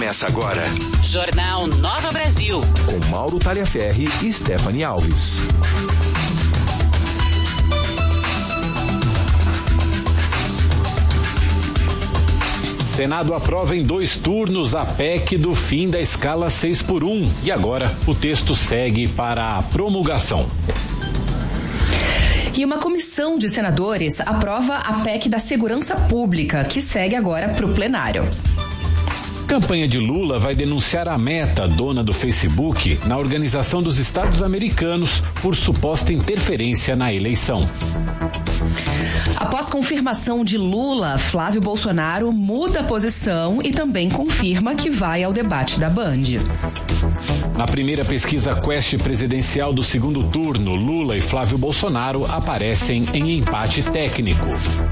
Começa agora. Jornal Nova Brasil. Com Mauro Taliaferri e Stephanie Alves. Senado aprova em 2 turnos a PEC do fim da escala 6x1 e agora o texto segue para a promulgação. E uma comissão de senadores aprova a PEC da Segurança Pública, que segue agora para o plenário. Campanha de Lula vai denunciar a Meta, dona do Facebook, na Organização dos Estados Americanos por suposta interferência na eleição. Após confirmação de Lula, Flávio Bolsonaro muda a posição e também confirma que vai ao debate da Band. Na primeira pesquisa Quest presidencial do segundo turno, Lula e Flávio Bolsonaro aparecem em empate técnico.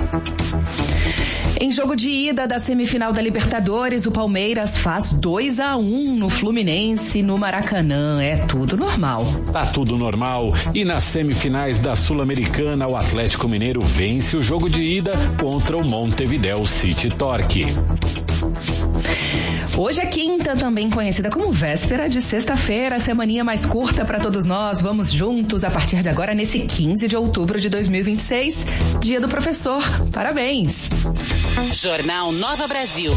Em jogo de ida da semifinal da Libertadores, o Palmeiras faz 2-1 no Fluminense, no Maracanã. É tudo normal. Tá tudo normal. E nas semifinais da Sul-Americana, o Atlético Mineiro vence o jogo de ida contra o Montevideo City Torque. Hoje é quinta, também conhecida como véspera de sexta-feira, semaninha mais curta para todos nós. Vamos juntos a partir de agora, nesse 15 de outubro de 2026, Dia do Professor. Parabéns! Jornal Nova Brasil.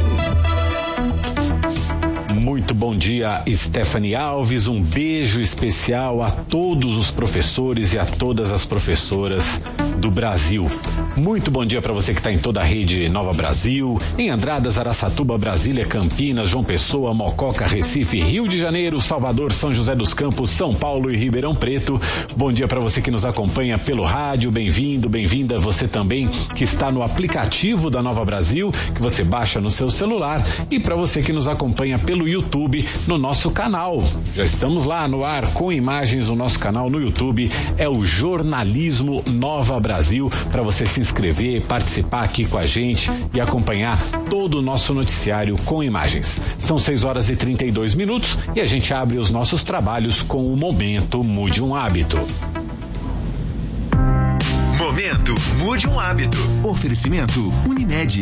Muito bom dia, Stephanie Alves. Um beijo especial a todos os professores e a todas as professoras do Brasil. Muito bom dia para você que está em toda a rede Nova Brasil, em Andradas, Araçatuba, Brasília, Campinas, João Pessoa, Mococa, Recife, Rio de Janeiro, Salvador, São José dos Campos, São Paulo e Ribeirão Preto. Bom dia para você que nos acompanha pelo rádio. Bem-vindo, bem-vinda você também que está no aplicativo da Nova Brasil, que você baixa no seu celular, e para você que nos acompanha pelo YouTube, no nosso canal. Já estamos lá no ar com imagens. O nosso canal no YouTube é o Jornalismo Nova Brasil, para você se inscrever, participar aqui com a gente e acompanhar todo o nosso noticiário com imagens. São 6h32 e a gente abre os nossos trabalhos com o Momento Mude um Hábito. Momento Mude um Hábito. Oferecimento Unimed.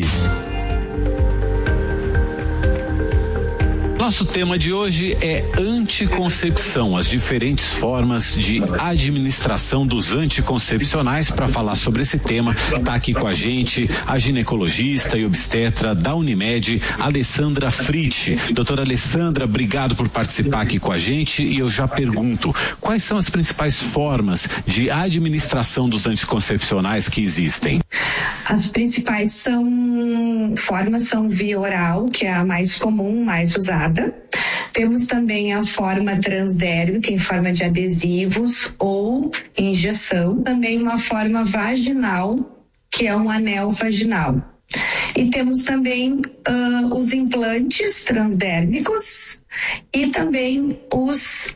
Nosso tema de hoje é anticoncepção, as diferentes formas de administração dos anticoncepcionais. Para falar sobre esse tema, está aqui com a gente a ginecologista e obstetra da Unimed, Alessandra Fritti. Doutora Alessandra, obrigado por participar aqui com a gente, e eu já pergunto, quais são as principais formas de administração dos anticoncepcionais que existem? As principais formas são via oral, que é a mais comum, mais usada. Temos também a forma transdérmica, em forma de adesivos ou injeção. Também uma forma vaginal, que é um anel vaginal. E temos também os implantes transdérmicos e também os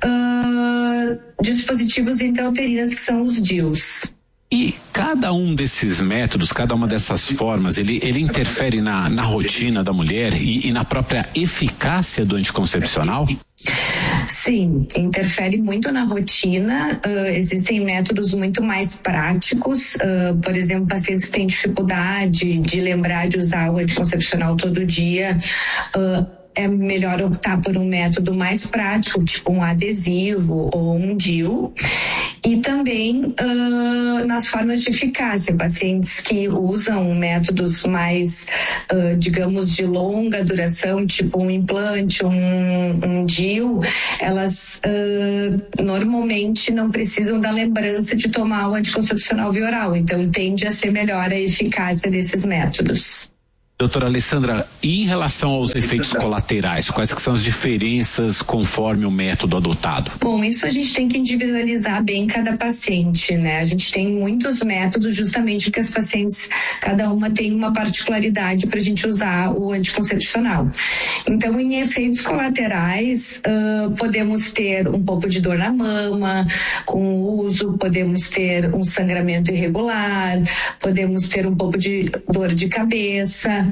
dispositivos intrauterinos, que são os DIUs. E cada um desses métodos, cada uma dessas formas, ele interfere na rotina da mulher e na própria eficácia do anticoncepcional? Sim, interfere muito na rotina. Existem métodos muito mais práticos. Por exemplo, pacientes que têm dificuldade de lembrar de usar o anticoncepcional todo dia, é melhor optar por um método mais prático, tipo um adesivo ou um DIU. E também nas formas de eficácia, pacientes que usam métodos mais, digamos, de longa duração, tipo um implante, um DIU, elas normalmente não precisam da lembrança de tomar o anticoncepcional via oral, então tende a ser melhor a eficácia desses métodos. Doutora Alessandra, e em relação aos efeitos colaterais, quais que são as diferenças conforme o método adotado? Bom, isso a gente tem que individualizar bem cada paciente, né? A gente tem muitos métodos justamente porque as pacientes, cada uma tem uma particularidade para a gente usar o anticoncepcional. Então, em efeitos colaterais, podemos ter um pouco de dor na mama com o uso, podemos ter um sangramento irregular, podemos ter um pouco de dor de cabeça,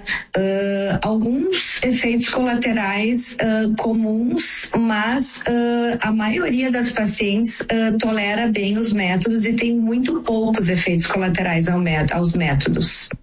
alguns efeitos colaterais comuns, mas a maioria das pacientes tolera bem os métodos e tem muito poucos efeitos colaterais aos métodos.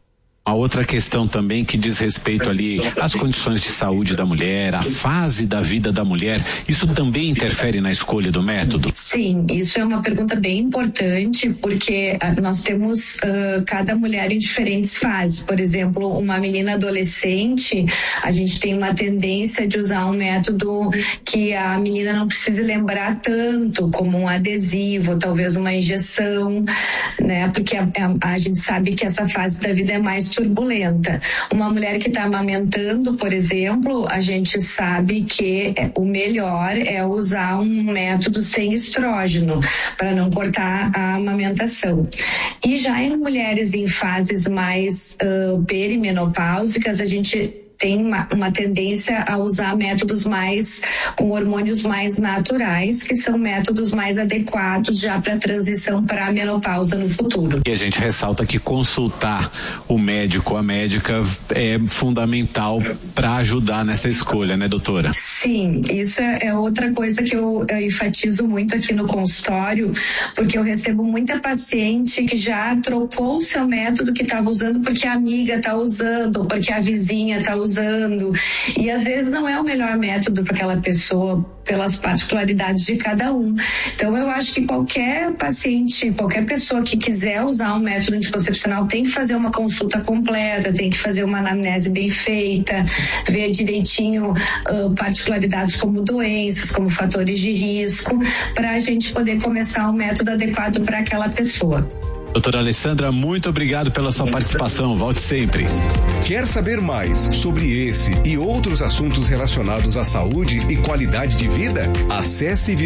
A outra questão também que diz respeito ali às condições de saúde da mulher, a fase da vida da mulher, isso também interfere na escolha do método? Sim, isso é uma pergunta bem importante, porque nós temos cada mulher em diferentes fases. Por exemplo, uma menina adolescente, a gente tem uma tendência de usar um método que a menina não precise lembrar tanto, como um adesivo, talvez uma injeção, né? Porque a gente sabe que essa fase da vida é mais turbulenta. Uma mulher que está amamentando, por exemplo, a gente sabe que o melhor é usar um método sem estrógeno para não cortar a amamentação. E já em mulheres em fases mais perimenopáusicas, a gente tem uma tendência a usar métodos com hormônios mais naturais, que são métodos mais adequados já para a transição para a menopausa no futuro. E a gente ressalta que consultar o médico ou a médica é fundamental para ajudar nessa escolha, né, doutora? Sim, isso é outra coisa que eu enfatizo muito aqui no consultório, porque eu recebo muita paciente que já trocou o seu método que estava usando porque a amiga está usando, porque a vizinha está usando, e às vezes não é o melhor método para aquela pessoa, pelas particularidades de cada um. Então eu acho que qualquer paciente, qualquer pessoa que quiser usar um método anticoncepcional tem que fazer uma consulta completa, tem que fazer uma anamnese bem feita, ver direitinho particularidades como doenças, como fatores de risco, para a gente poder começar um método adequado para aquela pessoa. Doutora Alessandra, muito obrigado pela sua participação. Volte sempre. Quer saber mais sobre esse e outros assuntos relacionados à saúde e qualidade de vida? Acesse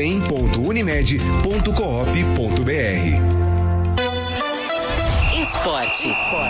viverbem.unimed.coop.br. Esporte.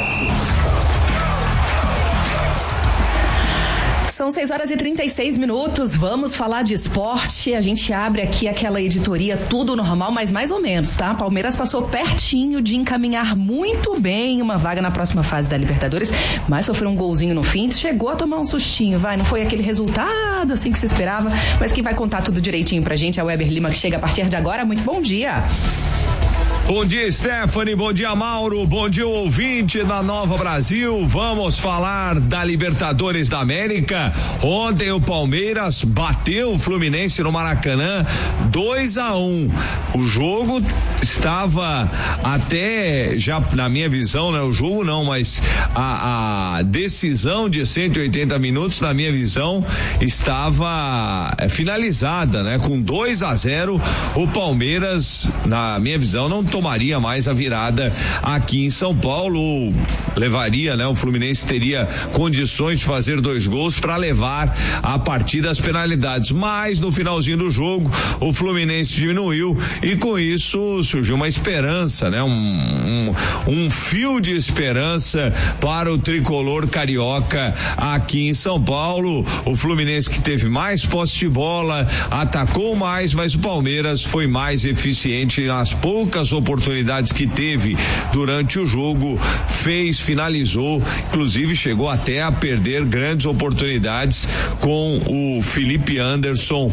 São 6h36. Vamos falar de esporte. A gente abre aqui aquela editoria Tudo Normal, mas mais ou menos, tá? Palmeiras passou pertinho de encaminhar muito bem uma vaga na próxima fase da Libertadores, mas sofreu um golzinho no fim, chegou a tomar um sustinho, não foi aquele resultado assim que se esperava, mas quem vai contar tudo direitinho pra gente é o Weber Lima, que chega a partir de agora. Muito bom dia. Bom dia, Stephanie, bom dia, Mauro, bom dia, ouvinte da Nova Brasil. Vamos falar da Libertadores da América. Ontem o Palmeiras bateu o Fluminense no Maracanã 2-1. O jogo estava até, já na minha visão, né? O jogo não, mas a decisão de 180 minutos, na minha visão, estava finalizada, né? Com 2-0, o Palmeiras, na minha visão, não tomaria mais a virada aqui em São Paulo, levaria, né? O Fluminense teria condições de fazer 2 gols para levar a partida às penalidades, mas no finalzinho do jogo o Fluminense diminuiu e com isso surgiu uma esperança, né? Um fio de esperança para o tricolor carioca aqui em São Paulo. O Fluminense, que teve mais posse de bola, atacou mais, mas o Palmeiras foi mais eficiente nas poucas oportunidades que teve durante o jogo, finalizou, inclusive chegou até a perder grandes oportunidades com o Felipe Anderson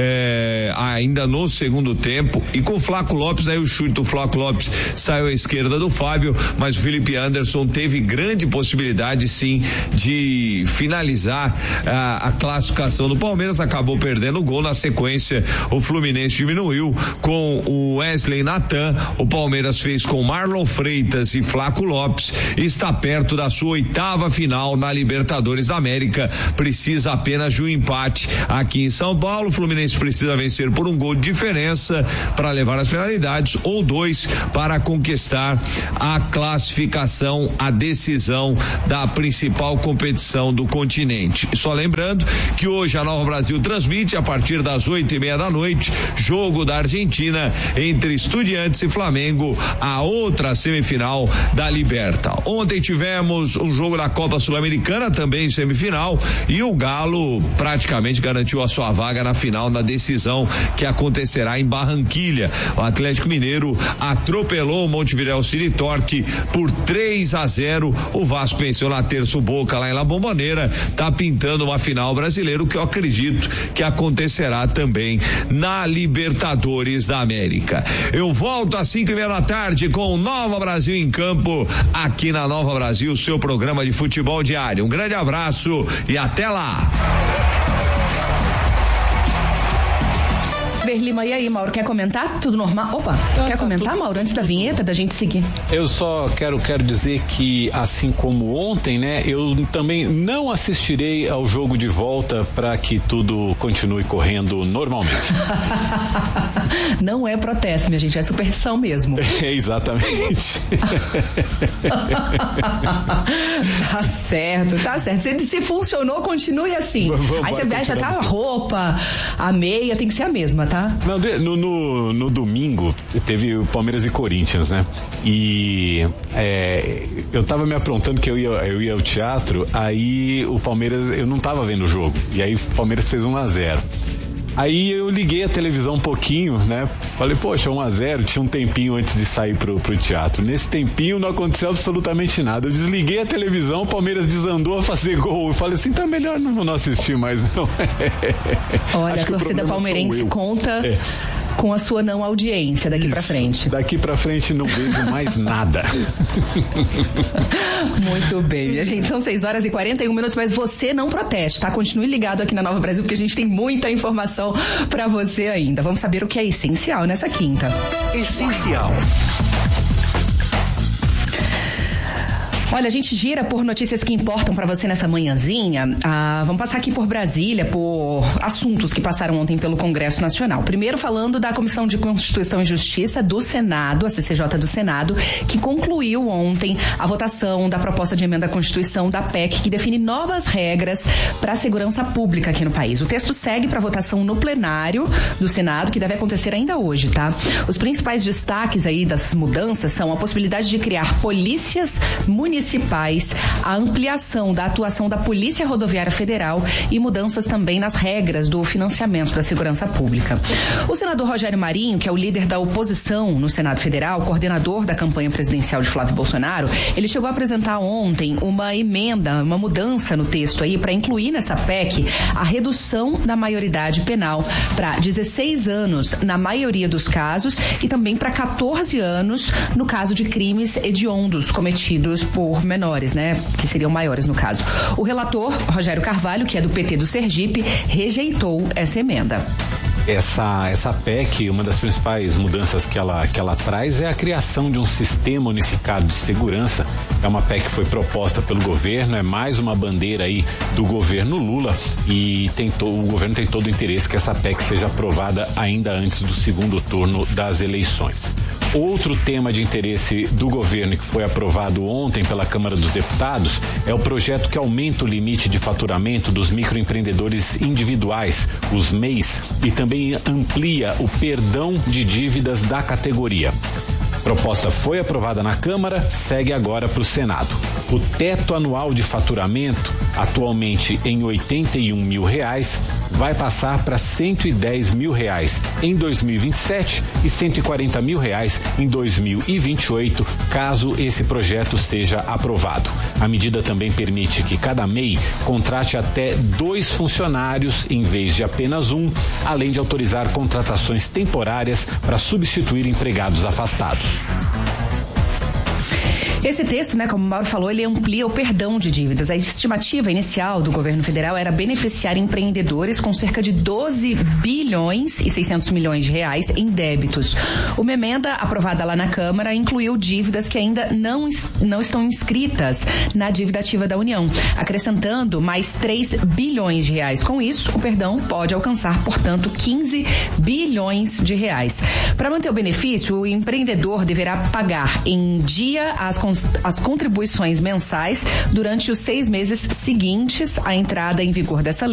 ainda no segundo tempo, e com o Flaco Lopes, aí o chute do Flaco Lopes saiu à esquerda do Fábio, mas o Felipe Anderson teve grande possibilidade sim de finalizar a classificação do Palmeiras, acabou perdendo o gol. Na sequência o Fluminense diminuiu com o Wesley Natan. O Palmeiras fez com Marlon Freitas e Flaco Lopes e está perto da sua 8ª final na Libertadores da América. Precisa apenas de um empate aqui em São Paulo. O Fluminense precisa vencer por 1 gol de diferença para levar as penalidades, ou 2 para conquistar a classificação, a decisão da principal competição do continente. E só lembrando que hoje a Nova Brasil transmite a partir das 8:30 da noite jogo da Argentina entre Estudiantes e Flamengo, a outra semifinal da Liberta. Ontem tivemos um jogo da Copa Sul-Americana, também semifinal, e o Galo praticamente garantiu a sua vaga na final, na decisão que acontecerá em Barranquilha. O Atlético Mineiro atropelou o Montevidéu City Torque por 3-0. O Vasco venceu na terça o Boca lá em La Bombonera, tá pintando uma final brasileira, o que eu acredito que acontecerá também na Libertadores da América. Eu volto assim 5:30 da tarde, com Nova Brasil em Campo, aqui na Nova Brasil, seu programa de futebol diário. Um grande abraço e até lá. Lima, e aí, Mauro, quer comentar? Tudo normal? Opa, quer comentar, Mauro, antes da vinheta, da gente seguir? Eu só quero dizer que, assim como ontem, né, eu também não assistirei ao jogo de volta para que tudo continue correndo normalmente. Não é protesto, minha gente, é superstição mesmo. É, exatamente. Tá certo. Se funcionou, continue assim. Aí você veste até a roupa, a meia, tem que ser a mesma, tá? Não, no domingo teve o Palmeiras e Corinthians, né? E eu tava me aprontando que eu ia ao teatro, aí o Palmeiras, eu não tava vendo o jogo, e aí o Palmeiras fez 1-0. Aí eu liguei a televisão um pouquinho, né? Falei, poxa, 1-0, tinha um tempinho antes de sair pro teatro. Nesse tempinho não aconteceu absolutamente nada. Eu desliguei a televisão, o Palmeiras desandou a fazer gol. Eu falei assim, tá melhor não assistir mais, não. Olha, a torcida palmeirense conta com a sua não audiência daqui pra frente. Daqui pra frente não vejo mais nada. Muito bem, minha gente, são 6h41, mas você não proteste, tá? Continue ligado aqui na Nova Brasil, porque a gente tem muita informação pra você ainda. Vamos saber o que é essencial nessa quinta. Essencial. Olha, a gente gira por notícias que importam para você nessa manhãzinha. Vamos passar aqui por Brasília, por assuntos que passaram ontem pelo Congresso Nacional. Primeiro falando da Comissão de Constituição e Justiça do Senado, a CCJ do Senado, que concluiu ontem a votação da proposta de emenda à Constituição da PEC, que define novas regras para a segurança pública aqui no país. O texto segue para votação no plenário do Senado, que deve acontecer ainda hoje, tá? Os principais destaques aí das mudanças são a possibilidade de criar polícias municipais, a ampliação da atuação da Polícia Rodoviária Federal e mudanças também nas regras do financiamento da segurança pública. O senador Rogério Marinho, que é o líder da oposição no Senado Federal, coordenador da campanha presidencial de Flávio Bolsonaro, ele chegou a apresentar ontem uma emenda, uma mudança no texto aí para incluir nessa PEC a redução da maioridade penal para 16 anos na maioria dos casos e também para 14 anos no caso de crimes hediondos cometidos por menores, né? Que seriam maiores no caso. O relator, Rogério Carvalho, que é do PT do Sergipe, rejeitou essa emenda. Essa PEC, uma das principais mudanças que ela traz é a criação de um sistema unificado de segurança. É uma PEC que foi proposta pelo governo, é mais uma bandeira aí do governo Lula e o governo tem todo o interesse que essa PEC seja aprovada ainda antes do segundo turno das eleições. Outro tema de interesse do governo que foi aprovado ontem pela Câmara dos Deputados é o projeto que aumenta o limite de faturamento dos microempreendedores individuais, os MEIs, e também amplia o perdão de dívidas da categoria. A proposta foi aprovada na Câmara, segue agora para o Senado. O teto anual de faturamento, atualmente em R$81 mil, vai passar para R$110 mil em 2027 e R$140 mil em 2028, caso esse projeto seja aprovado. A medida também permite que cada MEI contrate até 2 funcionários em vez de apenas um, além de autorizar contratações temporárias para substituir empregados afastados. Esse texto, né, como o Mauro falou, ele amplia o perdão de dívidas. A estimativa inicial do governo federal era beneficiar empreendedores com cerca de 12 bilhões e 600 milhões de reais em débitos. Uma emenda aprovada lá na Câmara incluiu dívidas que ainda não estão inscritas na dívida ativa da União, acrescentando mais 3 bilhões de reais. Com isso, o perdão pode alcançar, portanto, 15 bilhões de reais. Para manter o benefício, o empreendedor deverá pagar em dia as contribuições mensais durante os 6 meses seguintes à entrada em vigor dessa lei.